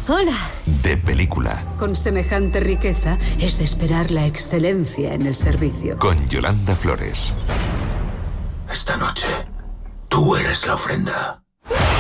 Hola. De película. Con semejante riqueza, es de esperar la excelencia en el servicio. Con Yolanda Flores. Esta noche, tú eres la ofrenda.